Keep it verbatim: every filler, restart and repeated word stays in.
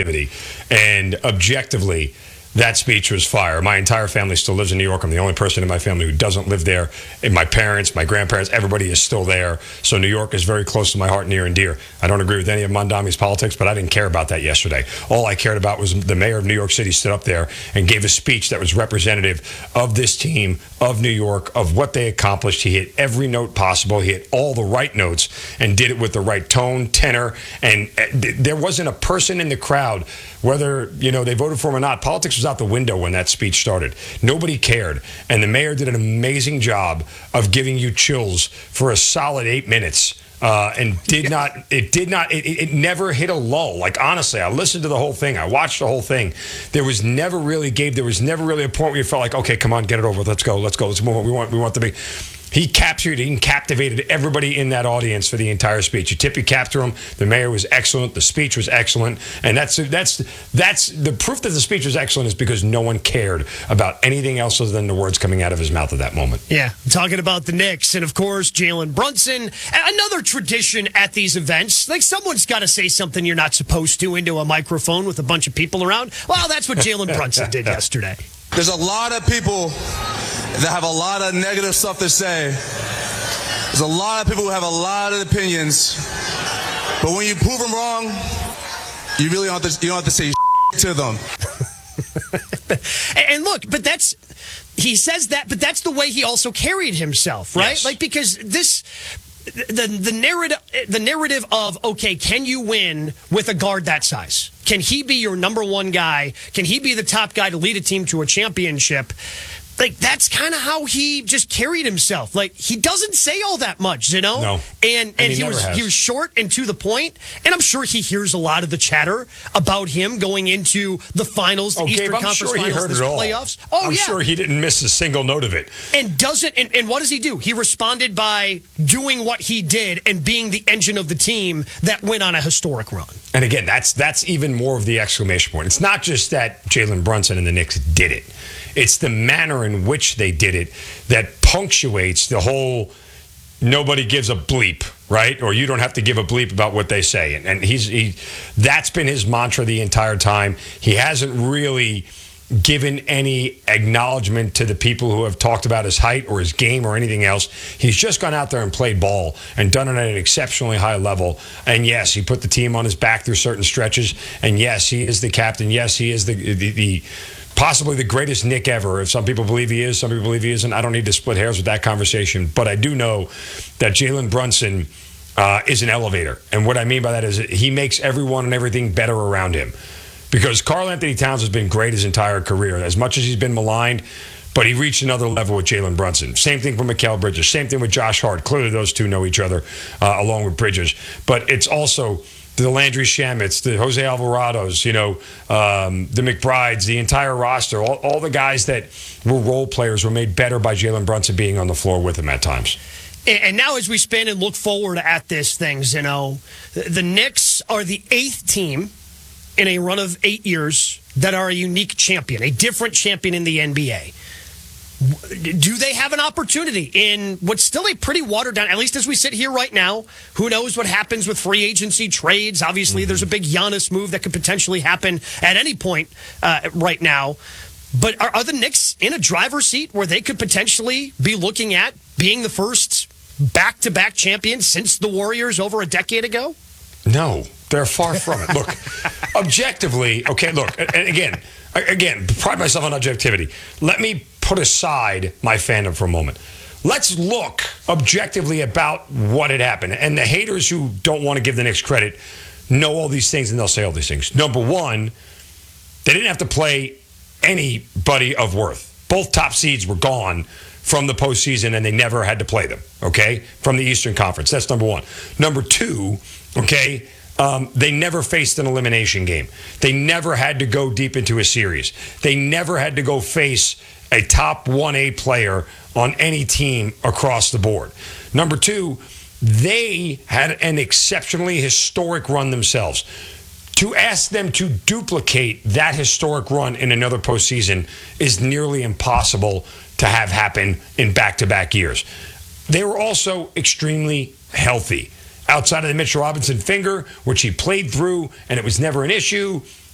objectivity. And objectively, that speech was fire. My entire family still lives in New York. I'm the only person in my family who doesn't live there. And my parents, my grandparents, everybody is still there. So New York is very close to my heart, near and dear. I don't agree with any of Mondami's politics, but I didn't care about that yesterday. All I cared about was the mayor of New York City stood up there and gave a speech that was representative of this team, of New York, of what they accomplished. He hit every note possible. He hit all the right notes and did it with the right tone, tenor. And there wasn't a person in the crowd, whether, you know, they voted for him or not. Politics was out the window when that speech started. Nobody cared. And the mayor did an amazing job of giving you chills for a solid eight minutes. Uh, and did not, it did not, it, it never hit a lull. Like, honestly, I listened to the whole thing. I watched the whole thing. There was never really, Gabe, there was never really a point where you felt like, okay, come on, get it over with. Let's go, let's go, let's move on. We want, we want to be. He captured, he captivated everybody in that audience for the entire speech. You tip your cap to him. The mayor was excellent. The speech was excellent. And that's that's that's the proof that the speech was excellent is because no one cared about anything else other than the words coming out of his mouth at that moment. Yeah, talking about the Knicks and, of course, Jalen Brunson. Another tradition at these events. Like, someone's got to say something you're not supposed to into a microphone with a bunch of people around. Well, that's what Jalen Brunson did yesterday. There's a lot of people that have a lot of negative stuff to say. There's a lot of people who have a lot of opinions. But when you prove them wrong, you really don't have to, you don't have to say to them. And look, but that's, he says that, but that's the way he also carried himself, right? Yes. Like, because this, the the narrative the narrative of, okay, can you win with a guard that size? Can he be your number one guy? Can he be the top guy to lead a team to a championship? Like, that's kind of how he just carried himself. Like, he doesn't say all that much, you know? No. And and, And he he, never was has. he was short and to the point. And I'm sure he hears a lot of the chatter about him going into the finals, the Oh, Eastern Gabe, I'm Conference sure he Finals, heard the it all. playoffs. Oh, I'm yeah. sure he didn't miss a single note of it. And doesn't and, and what does he do? He responded by doing what he did and being the engine of the team that went on a historic run. And again, that's that's even more of the exclamation point. It's not just that Jalen Brunson and the Knicks did it. It's the manner in which they did it that punctuates the whole nobody gives a bleep, right? Or you don't have to give a bleep about what they say. And, and he's he that's been his mantra the entire time. He hasn't really given any acknowledgement to the people who have talked about his height or his game or anything else. He's just gone out there and played ball and done it at an exceptionally high level. And yes, he put the team on his back through certain stretches. And yes, he is the captain. Yes, he is the the, the possibly the greatest Knick ever. If some people believe he is, some people believe he isn't. I don't need to split hairs with that conversation. But I do know that Jalen Brunson uh, is an elevator. And what I mean by that is he makes everyone and everything better around him. Because Karl Anthony Towns has been great his entire career. As much as he's been maligned, but he reached another level with Jalen Brunson. Same thing for Mikal Bridges. Same thing with Josh Hart. Clearly those two know each other uh, along with Bridges. But it's also the Landry Shamits, the Jose Alvarados, you know, um, the McBrides, the entire roster, all, all the guys that were role players were made better by Jalen Brunson being on the floor with him at times. And now as we spin and look forward at this things, you know, the Knicks are the eighth team in a run of eight years that are a unique champion, a different champion in the N B A. Do they have an opportunity in what's still a pretty watered down, at least as we sit here right now? Who knows what happens with free agency trades? Obviously, mm-hmm. there's a big Giannis move that could potentially happen at any point uh, right now. But are, are the Knicks in a driver's seat where they could potentially be looking at being the first back-to-back champion since the Warriors over a decade ago? No, they're far from it. Look, objectively, okay, look, and again, again, pride myself on objectivity. Let me put aside my fandom for a moment. Let's look objectively about what had happened. And the haters who don't want to give the Knicks credit know all these things and they'll say all these things. Number one, they didn't have to play anybody of worth. Both top seeds were gone from the postseason and they never had to play them, okay, from the Eastern Conference. That's number one. Number two, okay, Um, they never faced an elimination game. They never had to go deep into a series. They never had to go face a top one A player on any team across the board. Number two, they had an exceptionally historic run themselves. To ask them to duplicate that historic run in another postseason is nearly impossible to have happen in back-to-back years. They were also extremely healthy. Outside of the Mitchell Robinson finger, which he played through, and it was never an issue.